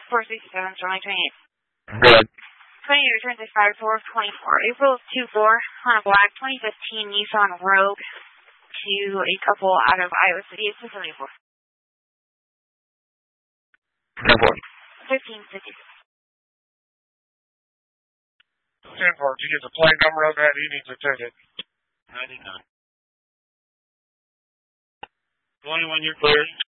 467, July 28th. Good. 28 returns expired 4/24. April 24 on a black 2015 Nissan Rogue to a couple out of Iowa City. It's 74. 1550. 10-4. Did you get the plate number on that? He needs a ticket. 99. 21, you're clear.